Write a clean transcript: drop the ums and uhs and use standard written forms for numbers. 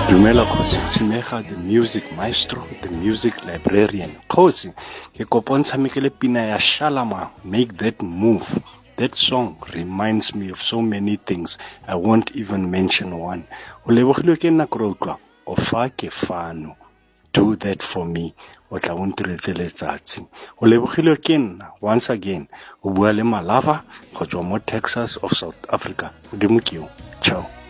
Dumela Khosi Tshimega, the music maestro, the music librarian. Khosi, ke kopontsha mekele pina ya Shalama, Make That Move. That song reminds me of so many things. I won't even mention one. O lebogile ke nna krotlwa, o fa ke fano. Do that for me. O tla o ntiretse letsatsi. O lebogile ke nna once again. O bua le Malava go tswa mo Texas of South Africa. Modimo ke yo. Ciao.